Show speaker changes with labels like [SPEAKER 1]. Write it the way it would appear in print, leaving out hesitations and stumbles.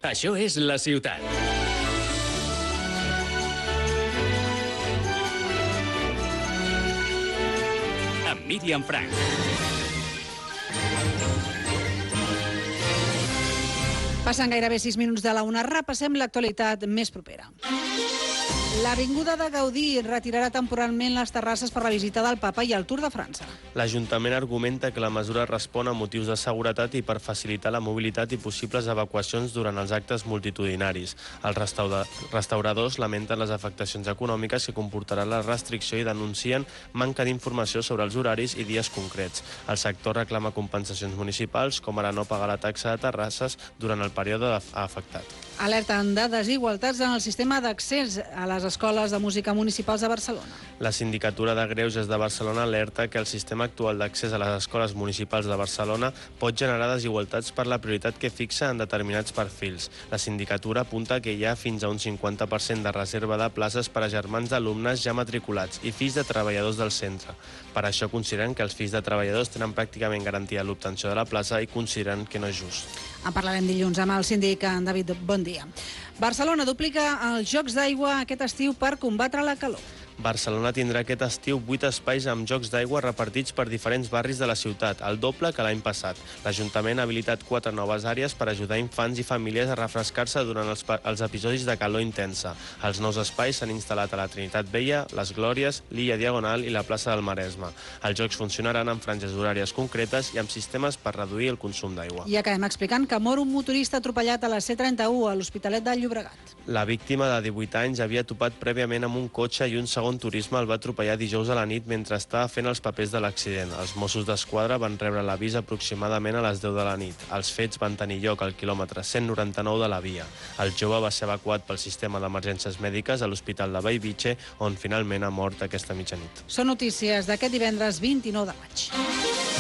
[SPEAKER 1] Això és la ciutat. Amb Míriam Frank.
[SPEAKER 2] Passen gairebé 6 minuts de la una. Repassem l'actualitat més propera. L'Avinguda de Gaudí retirarà temporalment les terrasses per la visita del papa i el Tour de França.
[SPEAKER 3] L'Ajuntament argumenta que la mesura respon a motius de seguretat i per facilitar la mobilitat i possibles evacuacions durant els actes multitudinaris. Els restauradors lamenten les afectacions econòmiques que comportarà la restricció i denuncien manca d'informació sobre els horaris i dies concrets. El sector reclama compensacions municipals, com ara no pagar la taxa de terrasses durant el període afectat.
[SPEAKER 2] Alerten de desigualtats en el sistema d'accés a les escoles de música municipals de Barcelona.
[SPEAKER 3] La Sindicatura de Greuges de Barcelona alerta que el sistema actual d'accés a les escoles municipals de Barcelona pot generar desigualtats per la prioritat que fixa en determinats perfils. La sindicatura apunta que hi ha fins a un 50% de reserva de places per a germans d'alumnes ja matriculats i fills de treballadors del centre. Per això consideren que els fills de treballadors tenen pràcticament garantida l'obtenció de la plaça i consideren que no és just.
[SPEAKER 2] En parlarem dilluns amb el síndic David. Bon dia. Barcelona duplica els jocs d'aigua aquest estiu per combatre la calor.
[SPEAKER 3] Barcelona tindrà aquest estiu 8 espais amb jocs d'aigua repartits per diferents barris de la ciutat, el doble que l'any passat. L'Ajuntament ha habilitat 4 noves àrees per ajudar infants i famílies a refrescar-se durant els episodis de calor intensa. Els nous espais s'han instal·lat a la Trinitat Vella, les Glòries, l'Illa Diagonal i la plaça del Maresme. Els jocs funcionaran en franges horàries concretes i amb sistemes per reduir el consum d'aigua.
[SPEAKER 2] I acabem explicant que mor un motorista atropellat a la C31 a l'Hospitalet de Llobregat.
[SPEAKER 3] La víctima de 18 anys havia topat prèviament amb un cotxe i un segon turisme el va atropellar dijous a la nit mentre estava fent els papers de l'accident. Els Mossos d'Esquadra van rebre l'avís aproximadament a les 10 de la nit. Els fets van tenir lloc al quilòmetre 199 de la via. El jove va ser evacuat pel sistema d'emergències mèdiques a l'Hospital de Bellvitge, on finalment ha mort aquesta mitjanit.
[SPEAKER 2] Són notícies d'aquest divendres 29 de maig.